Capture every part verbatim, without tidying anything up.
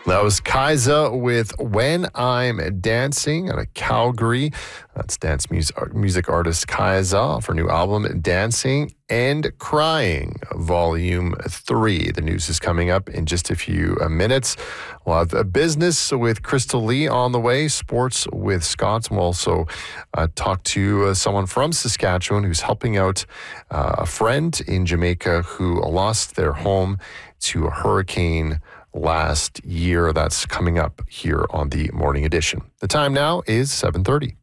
That was Kaisa with When I'm Dancing out of Calgary. That's dance music, music artist Kaisa off her new album, Dancing and Crying, Volume three. The news is coming up in just a few uh, minutes. We'll have a business with Crystal Lee on the way, sports with Scott. We'll also uh, talk to uh, someone from Saskatchewan who's helping out uh, a friend in Jamaica who lost their home to a hurricane last year. That's coming up here on the Morning Edition. The time now is seven thirty.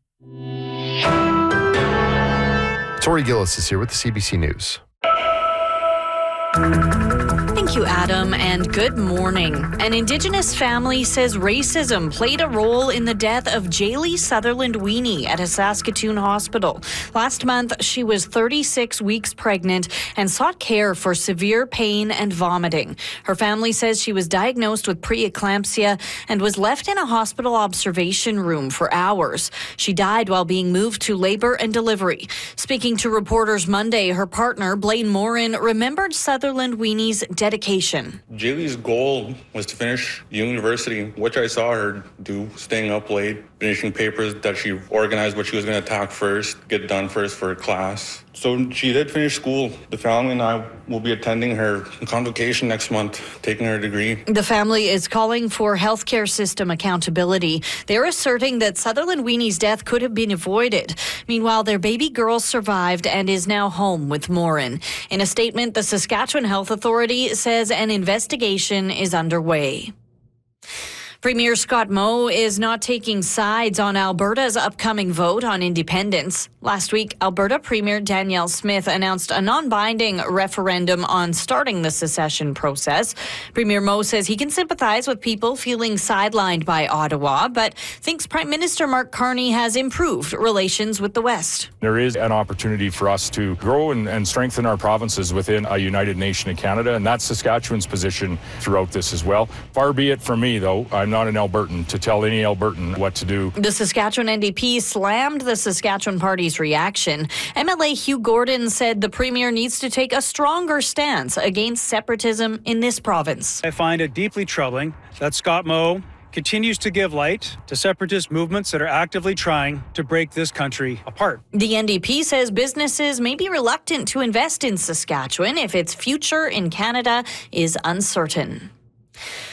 Tori Gillis is here with the C B C News. Thank you, Adam, and good morning. An Indigenous family says racism played a role in the death of Jaylee Sutherland Weenie at a Saskatoon hospital. Last month, she was thirty-six weeks pregnant and sought care for severe pain and vomiting. Her family says she was diagnosed with preeclampsia and was left in a hospital observation room for hours. She died while being moved to labor and delivery. Speaking to reporters Monday, her partner, Blaine Morin, remembered Sutherland Weenie's dedication. Jaylee's goal was to finish university, which I saw her do, staying up late, finishing papers that she organized what she was going to attack first, get done first for her class. So she did finish school. The family and I will be attending her convocation next month, taking her degree. The family is calling for healthcare system accountability. They're asserting that Sutherland Weenie's death could have been avoided. Meanwhile, their baby girl survived and is now home with Morin. In a statement, the Saskatchewan Health Authority says an investigation is underway. Premier Scott Moe is not taking sides on Alberta's upcoming vote on independence. Last week, Alberta Premier Danielle Smith announced a non-binding referendum on starting the secession process. Premier Moe says he can sympathize with people feeling sidelined by Ottawa, but thinks Prime Minister Mark Carney has improved relations with the West. There is an opportunity for us to grow and, and strengthen our provinces within a united nation of Canada, and that's Saskatchewan's position throughout this as well. Far be it from me, though. I'm not an Albertan to tell any Albertan what to do. The Saskatchewan N D P slammed the Saskatchewan Party's reaction. M L A Hugh Gordon said the Premier needs to take a stronger stance against separatism in this province. I find it deeply troubling that Scott Moe continues to give light to separatist movements that are actively trying to break this country apart. The N D P says businesses may be reluctant to invest in Saskatchewan if its future in Canada is uncertain.